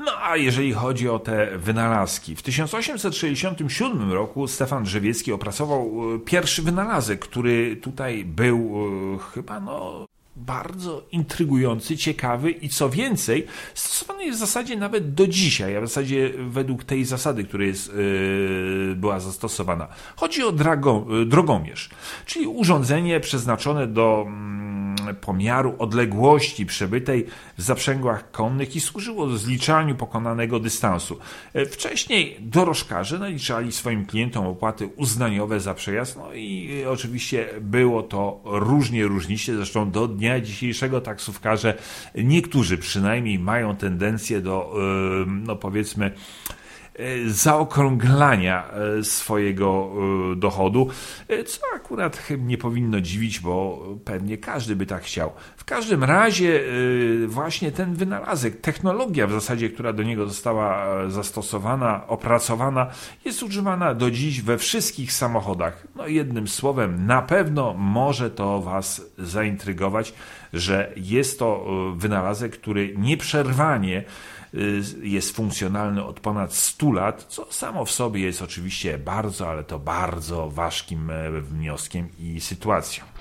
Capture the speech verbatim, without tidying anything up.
No a jeżeli chodzi o te wynalazki, w tysiąc osiemset sześćdziesiątym siódmym roku Stefan Drzewiecki opracował pierwszy wynalazek, który tutaj był chyba no bardzo intrygujący, ciekawy i co więcej, stosowany jest w zasadzie nawet do dzisiaj, a w zasadzie według tej zasady, która jest, yy, była zastosowana. Chodzi o drago, drogomierz, czyli urządzenie przeznaczone do mm, pomiaru odległości przebytej w zaprzęgłach konnych i służyło do zliczaniu pokonanego dystansu. Wcześniej dorożkarze naliczali swoim klientom opłaty uznaniowe za przejazd, no i oczywiście było to różnie różniście, zresztą do dnia dnia dzisiejszego taksówkarze, niektórzy przynajmniej mają tendencję do, no powiedzmy, zaokrąglania swojego dochodu, co akurat nie powinno dziwić, bo pewnie każdy by tak chciał. W każdym razie właśnie ten wynalazek, technologia w zasadzie, która do niego została zastosowana, opracowana, jest używana do dziś we wszystkich samochodach. No jednym słowem, na pewno może to Was zaintrygować, że jest to wynalazek, który nieprzerwanie jest funkcjonalny od ponad stu lat, co samo w sobie jest oczywiście bardzo, ale to bardzo ważkim wnioskiem i sytuacją.